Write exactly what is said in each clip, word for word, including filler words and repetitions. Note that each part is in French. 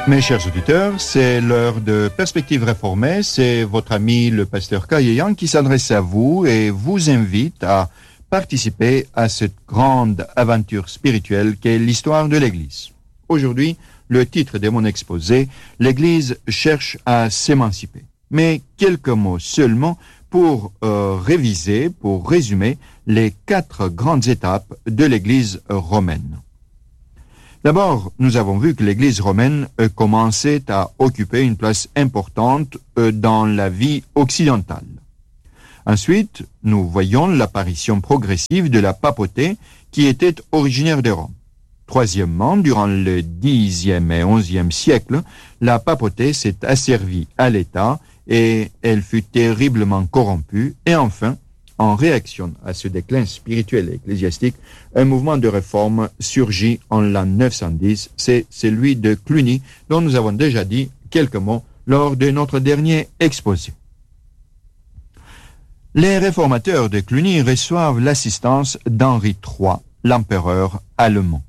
Mes chers auditeurs, c'est l'heure de Perspective réformée. C'est votre ami le pasteur Kayeyan qui s'adresse à vous et vous invite à participer à cette grande aventure spirituelle qu'est l'histoire de l'Église. Aujourd'hui, le titre de mon exposé, l'Église cherche à s'émanciper. Mais quelques mots seulement pour euh, réviser, pour résumer les quatre grandes étapes de l'Église romaine. D'abord, nous avons vu que l'Église romaine euh, commençait à occuper une place importante euh, dans la vie occidentale. Ensuite, nous voyons l'apparition progressive de la papauté qui était originaire de Rome. Troisièmement, durant le dixième et onzième siècle, la papauté s'est asservie à l'État et elle fut terriblement corrompue. Et enfin, en réaction à ce déclin spirituel et ecclésiastique, un mouvement de réforme surgit en l'an neuf cent dix. C'est celui de Cluny, dont nous avons déjà dit quelques mots lors de notre dernier exposé. Les réformateurs de Cluny reçoivent l'assistance d'Henri trois, l'empereur allemand.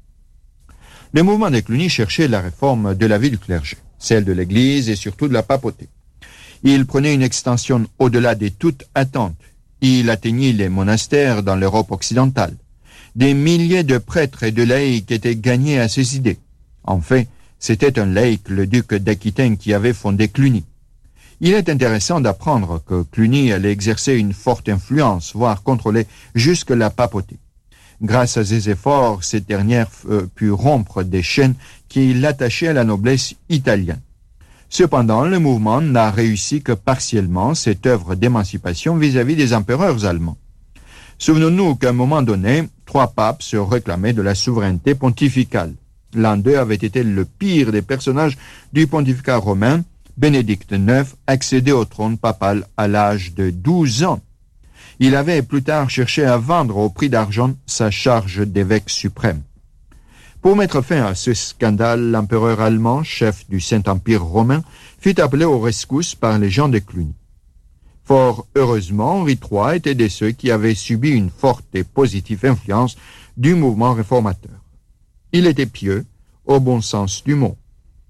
Le mouvement de Cluny cherchait la réforme de la vie du clergé, celle de l'Église et surtout de la papauté. Il prenait une extension au-delà de toute attente. Il atteignit les monastères dans l'Europe occidentale. Des milliers de prêtres et de laïcs étaient gagnés à ces idées. En fait, c'était un laïc, le duc d'Aquitaine, qui avait fondé Cluny. Il est intéressant d'apprendre que Cluny allait exercer une forte influence, voire contrôler jusque la papauté. Grâce à ses efforts, cette dernière euh, put rompre des chaînes qui l'attachaient à la noblesse italienne. Cependant, le mouvement n'a réussi que partiellement cette œuvre d'émancipation vis-à-vis des empereurs allemands. Souvenons-nous qu'à un moment donné, trois papes se réclamaient de la souveraineté pontificale. L'un d'eux avait été le pire des personnages du pontificat romain. Bénédicte neuf accédait au trône papal à l'âge de douze ans. Il avait plus tard cherché à vendre au prix d'argent sa charge d'évêque suprême. Pour mettre fin à ce scandale, l'empereur allemand, chef du Saint-Empire romain, fut appelé aux rescousse par les gens de Cluny. Fort heureusement, Henri trois était de ceux qui avaient subi une forte et positive influence du mouvement réformateur. Il était pieux, au bon sens du mot.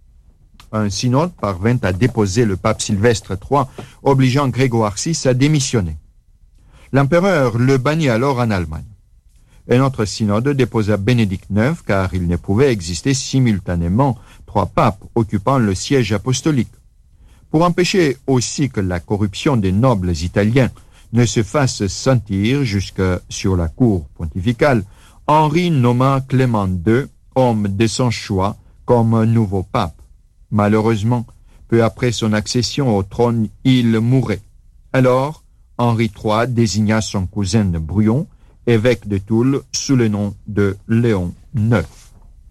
Un synode parvint à déposer le pape Sylvestre trois, obligeant Grégoire six à démissionner. L'empereur le bannit alors en Allemagne. Un autre synode déposa Bénédicte neuf, car il ne pouvait exister simultanément trois papes occupant le siège apostolique. Pour empêcher aussi que la corruption des nobles italiens ne se fasse sentir jusque sur la cour pontificale, Henri nomma Clément deux, homme de son choix, comme nouveau pape. Malheureusement, peu après son accession au trône, il mourait. Alors, Henri trois désigna son cousin Bruyon, évêque de Toul, sous le nom de Léon neuf.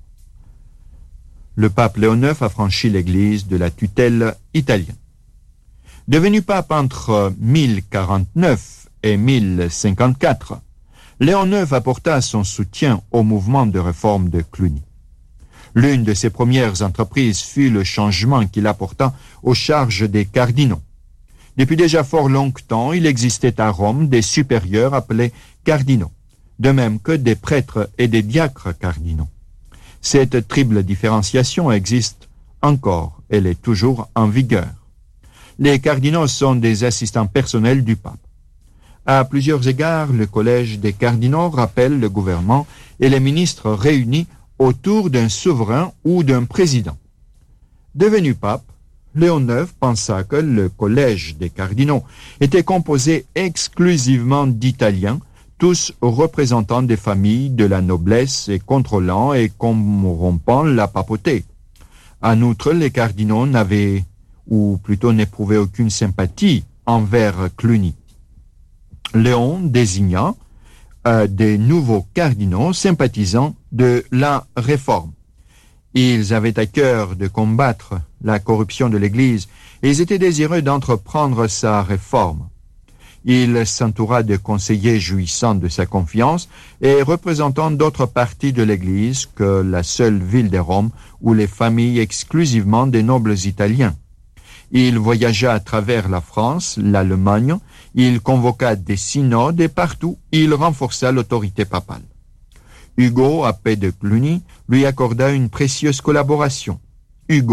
Le pape Léon neuf a franchi l'Église de la tutelle italienne. Devenu pape entre mille quarante-neuf et mille cinquante-quatre, Léon neuf apporta son soutien au mouvement de réforme de Cluny. L'une de ses premières entreprises fut le changement qu'il apporta aux charges des cardinaux. Depuis déjà fort longtemps, il existait à Rome des supérieurs appelés cardinaux, de même que des prêtres et des diacres cardinaux. Cette triple différenciation existe encore, elle est toujours en vigueur. Les cardinaux sont des assistants personnels du pape. À plusieurs égards, le collège des cardinaux rappelle le gouvernement et les ministres réunis autour d'un souverain ou d'un président. Devenu pape, Léon neuf pensa que le collège des cardinaux était composé exclusivement d'Italiens, tous représentants des familles de la noblesse et contrôlant et corrompant la papauté. En outre, les cardinaux n'avaient, ou plutôt n'éprouvaient aucune sympathie envers Cluny. Léon désigna euh, des nouveaux cardinaux sympathisants de la réforme. Ils avaient à cœur de combattre la corruption de l'Église et ils étaient désireux d'entreprendre sa réforme. Il s'entoura de conseillers jouissant de sa confiance et représentant d'autres parties de l'Église que la seule ville de Rome où les familles exclusivement des nobles italiens. Il voyagea à travers la France, l'Allemagne, il convoqua des synodes et partout il renforça l'autorité papale. Hugo, abbé de Cluny, lui accorda une précieuse collaboration. Hugo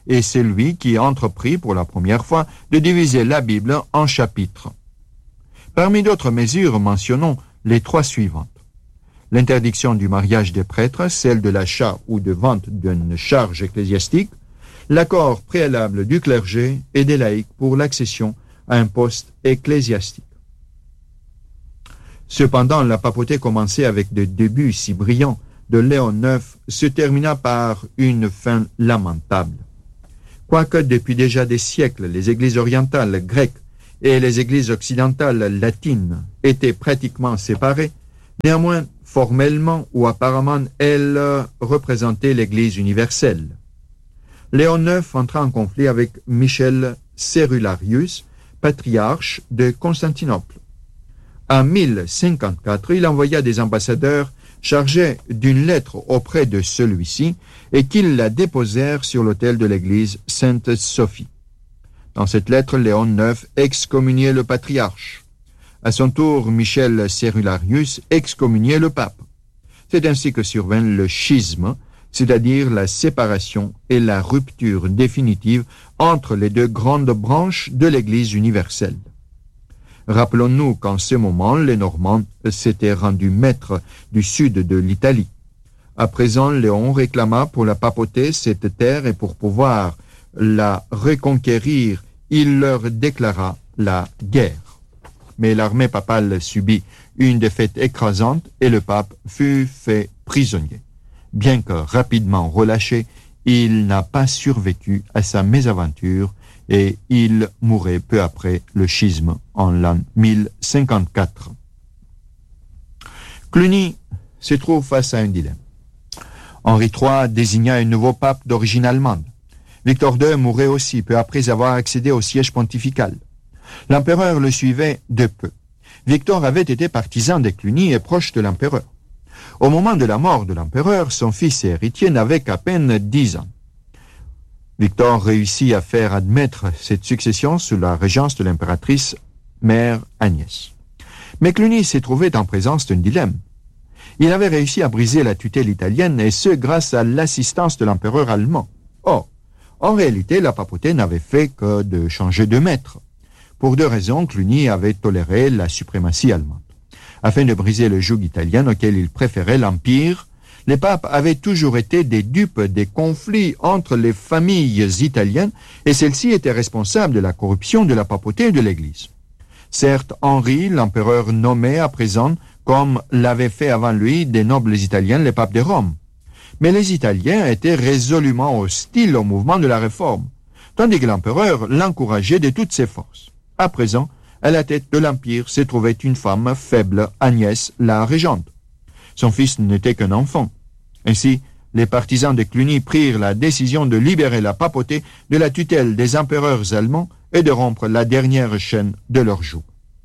et c'est lui qui entreprit pour la première fois de diviser la Bible en chapitres. Parmi d'autres mesures, mentionnons les trois suivantes. L'interdiction du mariage des prêtres, celle de l'achat ou de vente d'une charge ecclésiastique, l'accord préalable du clergé et des laïcs pour l'accession à un poste ecclésiastique. Cependant, la papauté commencée avec des débuts si brillants de Léon neuf se termina par une fin lamentable. Quoique depuis déjà des siècles, les églises orientales grecques et les églises occidentales latines étaient pratiquement séparées, néanmoins, formellement ou apparemment, elles représentaient l'Église universelle. Léon neuf entra en conflit avec Michel Cerularius, patriarche de Constantinople. En mille cinquante-quatre, il envoya des ambassadeurs chargés d'une lettre auprès de celui-ci et qu'ils la déposèrent sur l'autel de l'église Sainte-Sophie. Dans cette lettre, Léon neuf excommuniait le patriarche. À son tour, Michel Cerularius excommuniait le pape. C'est ainsi que survint le schisme, c'est-à-dire la séparation et la rupture définitive entre les deux grandes branches de l'Église universelle. Rappelons-nous qu'en ce moment, les Normands s'étaient rendus maîtres du sud de l'Italie. À présent, Léon réclama pour la papauté cette terre et pour pouvoir la reconquérir, il leur déclara la guerre. Mais l'armée papale subit une défaite écrasante et le pape fut fait prisonnier. Bien que rapidement relâché, il n'a pas survécu à sa mésaventure et il mourait peu après le schisme en l'an mille cinquante-quatre. Cluny se trouve face à un dilemme. Henri trois désigna un nouveau pape d'origine allemande. Victor deux mourait aussi peu après avoir accédé au siège pontifical. L'empereur le suivait de peu. Victor avait été partisan de Cluny et proche de l'empereur. Au moment de la mort de l'empereur, son fils et héritier n'avait qu'à peine dix ans. Victor réussit à faire admettre cette succession sous la régence de l'impératrice mère Agnès. Mais Cluny s'est trouvé en présence d'un dilemme. Il avait réussi à briser la tutelle italienne et ce grâce à l'assistance de l'empereur allemand. Or, en réalité, la papauté n'avait fait que de changer de maître. Pour deux raisons, Cluny avait toléré la suprématie allemande. Afin de briser le joug italien auquel il préférait l'Empire, les papes avaient toujours été des dupes des conflits entre les familles italiennes et celles-ci étaient responsables de la corruption de la papauté et de l'Église. Certes, Henri, l'empereur nommé à présent, comme l'avaient fait avant lui des nobles italiens les papes de Rome. Mais les Italiens étaient résolument hostiles au mouvement de la Réforme, tandis que l'empereur l'encourageait de toutes ses forces. À présent, à la tête de l'Empire se trouvait une femme faible, Agnès, la régente. Son fils n'était qu'un enfant. Ainsi, les partisans de Cluny prirent la décision de libérer la papauté de la tutelle des empereurs allemands et de rompre la dernière chaîne de leur joug.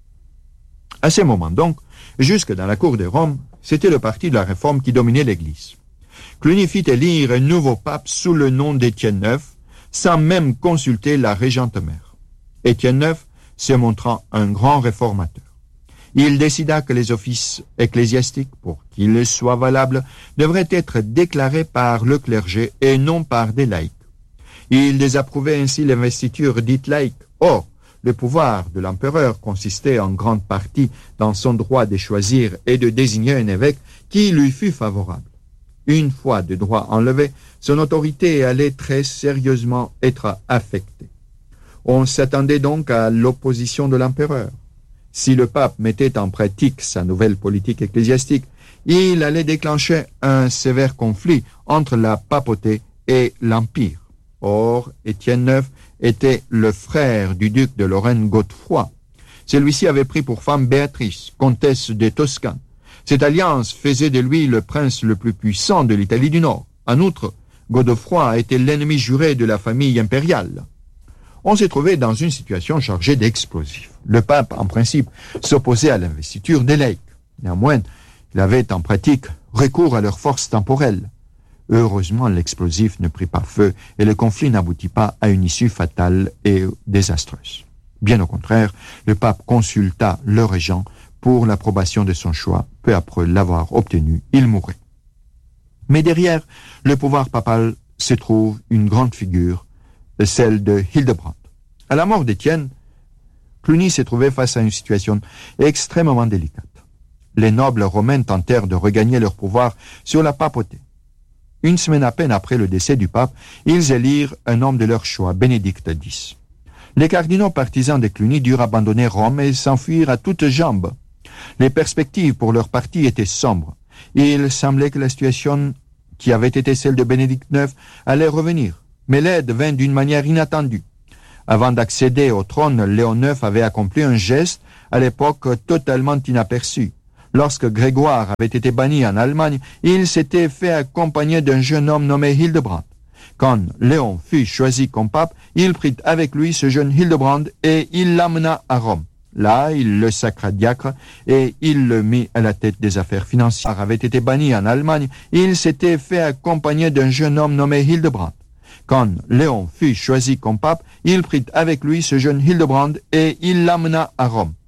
À ce moment donc, jusque dans la cour de Rome, c'était le parti de la Réforme qui dominait l'Église. Cluny fit élire un nouveau pape sous le nom d'Étienne neuf, sans même consulter la régente mère. Étienne neuf se montrant un grand réformateur. Il décida que les offices ecclésiastiques, pour qu'ils soient valables, devraient être déclarés par le clergé et non par des laïcs. Il désapprouvait ainsi l'investiture dite laïque. Or, le pouvoir de l'empereur consistait en grande partie dans son droit de choisir et de désigner un évêque qui lui fût favorable. Une fois de droit enlevé, son autorité allait très sérieusement être affectée. On s'attendait donc à l'opposition de l'empereur. Si le pape mettait en pratique sa nouvelle politique ecclésiastique, il allait déclencher un sévère conflit entre la papauté et l'Empire. Or, Étienne neuf était le frère du duc de Lorraine Godefroy. Celui-ci avait pris pour femme Béatrice, comtesse de Toscane. Cette alliance faisait de lui le prince le plus puissant de l'Italie du Nord. En outre, Godefroy était l'ennemi juré de la famille impériale. On s'est trouvé dans une situation chargée d'explosifs. Le pape, en principe, s'opposait à l'investiture des laïcs. Néanmoins, il avait en pratique recours à leurs forces temporelles. Heureusement, l'explosif ne prit pas feu et le conflit n'aboutit pas à une issue fatale et désastreuse. Bien au contraire, le pape consulta le régent pour l'approbation de son choix. Peu après l'avoir obtenu, il mourait. Mais derrière le pouvoir papal se trouve une grande figure, celle de Hildebrand. À la mort d'Étienne, Cluny s'est trouvé face à une situation extrêmement délicate. Les nobles romains tentèrent de regagner leur pouvoir sur la papauté. Une semaine à peine après le décès du pape, ils élirent un homme de leur choix, Bénédicte dix. Les cardinaux partisans de Cluny durent abandonner Rome et s'enfuir à toutes jambes. Les perspectives pour leur parti étaient sombres. Il semblait que la situation qui avait été celle de Bénédicte neuf allait revenir, mais l'aide vint d'une manière inattendue. Avant d'accéder au trône, Léon neuf avait accompli un geste à l'époque totalement inaperçu. Lorsque Grégoire avait été banni en Allemagne, il s'était fait accompagner d'un jeune homme nommé Hildebrand. Quand Léon fut choisi comme pape, il prit avec lui ce jeune Hildebrand et il l'amena à Rome. Là, il le sacra diacre et il le mit à la tête des affaires financières. Avait été banni en Allemagne, il s'était fait accompagner d'un jeune homme nommé Hildebrand. Quand Léon fut choisi comme pape, il prit avec lui ce jeune Hildebrand et il l'amena à Rome.